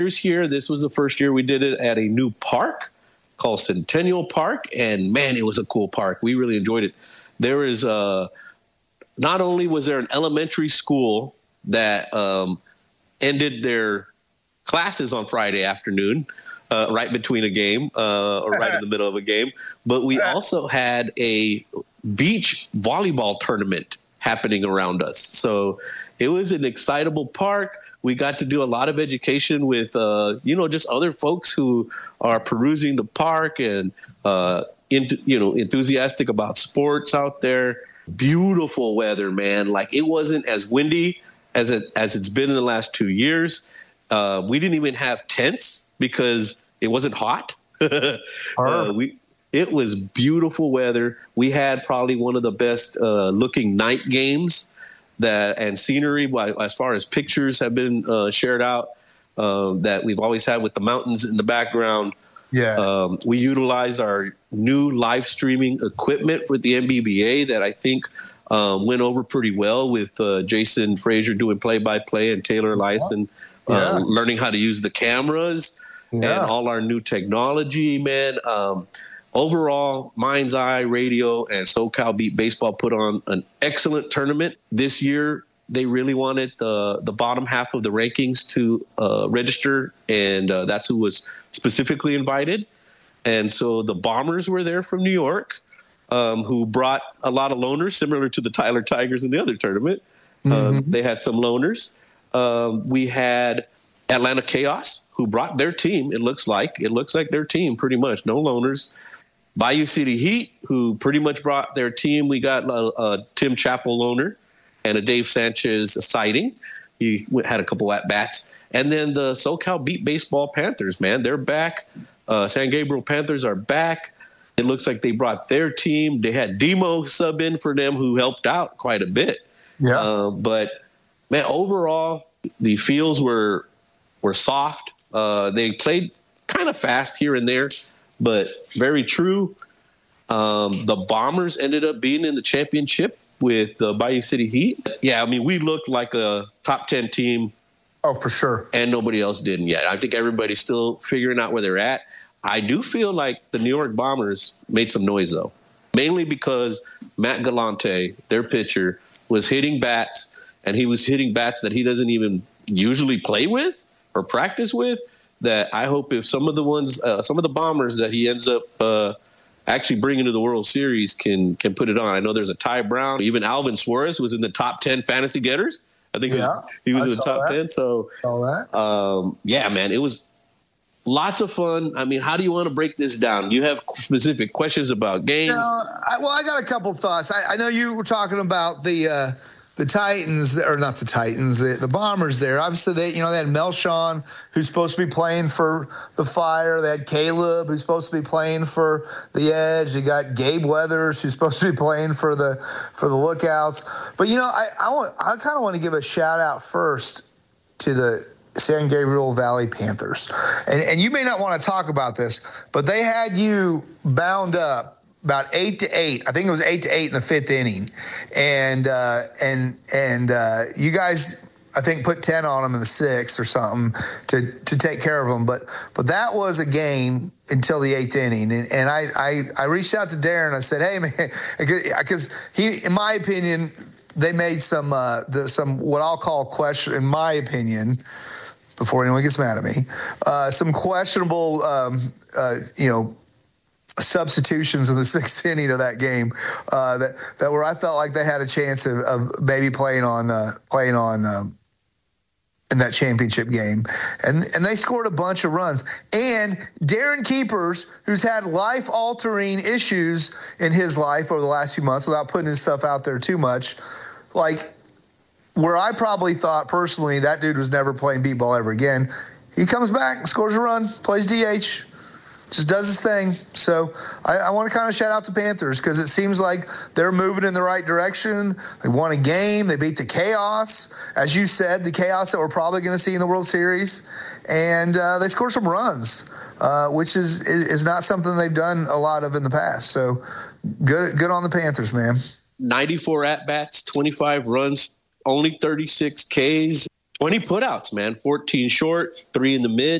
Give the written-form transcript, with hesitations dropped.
years here. This was the first year we did it at a new park called Centennial Park. And, man, it was a cool park. We really enjoyed it. There is not only was there an elementary school that ended their classes on Friday afternoon, right between a game or right in the middle of a game, but we also had a beach volleyball tournament happening around us. So it was an excitable park. We got to do a lot of education with, just other folks who are perusing the park and, enthusiastic about sports out there. Beautiful weather, man. Like, it wasn't as windy as it's been in the last 2 years. We didn't even have tents because it wasn't hot. It was beautiful weather. We had probably one of the best looking night games and scenery as far as pictures have been shared out that we've always had with the mountains in the background. Yeah. We utilized our new live streaming equipment with the NBBA that I think went over pretty well with Jason Frazier doing play-by-play and Taylor Lyson learning how to use the cameras and all our new technology, man. Overall, Mind's Eye Radio and SoCal Beat Baseball put on an excellent tournament. This year, they really wanted the bottom half of the rankings to register, and that's who was specifically invited. And so the Bombers were there from New York, who brought a lot of loners, similar to the Tyler Tigers in the other tournament. They had some loners. We had Atlanta Chaos, who brought their team. It looks like their team pretty much, no loners. Bayou City Heat, who pretty much brought their team. We got a Tim Chappell loner and a Dave Sanchez sighting. He had a couple at-bats. And then the SoCal Beat Baseball Panthers, man, they're back. San Gabriel Panthers are back. It looks like they brought their team. They had Demo sub in for them, who helped out quite a bit. Yeah. But, man, overall, the fields were soft. They played kind of fast here and there, but very true. The Bombers ended up being in the championship with the Bayou City Heat. Yeah, I mean, we looked like a top 10 team. Oh, for sure. And nobody else didn't yet. I think everybody's still figuring out where they're at. I do feel like the New York Bombers made some noise, though, mainly because Matt Galante, their pitcher, was hitting bats, and he was hitting bats that he doesn't even usually play with or practice with. That I hope if some of the Bombers that he ends up actually bringing to the World Series can put it on. I know there's a Ty Brown. Even Alvin Suarez was in the top 10 fantasy getters. I think he was in the top 10. So, yeah, man, it was lots of fun. I mean, how do you want to break this down? Do you have specific questions about games? I got a couple thoughts. I know you were talking about the Titans, or not the Titans, the Bombers there. Obviously, they had Melshon, who's supposed to be playing for the Fire. They had Caleb, who's supposed to be playing for the Edge. They got Gabe Weathers, who's supposed to be playing for the Lookouts. But, I kind of want to give a shout-out first to the San Gabriel Valley Panthers. And you may not want to talk about this, but they had you bound up about 8-8. I think it was 8-8 in the fifth inning, and you guys, I think, put 10 on them in the sixth or something to take care of them. But that was a game until the eighth inning, and I reached out to Darren. I said, hey man, because he, in my opinion, they made some what I'll call question, in my opinion, before anyone gets mad at me, some questionable substitutions in the sixth inning of that game that where I felt like they had a chance of maybe playing on in that championship game, and they scored a bunch of runs. And Darren Keepers, who's had life-altering issues in his life over the last few months, without putting his stuff out there too much, like where I probably thought personally that dude was never playing beat ball ever again, he comes back, scores a run, plays DH. Just does his thing. So I want to kind of shout out the Panthers because it seems like they're moving in the right direction. They won a game. They beat the Chaos, as you said, the Chaos that we're probably going to see in the World Series. And they scored some runs, which is not something they've done a lot of in the past. So good on the Panthers, man. 94 at-bats, 25 runs, only 36 Ks, 20 putouts, man, 14 short, 3 in the mid.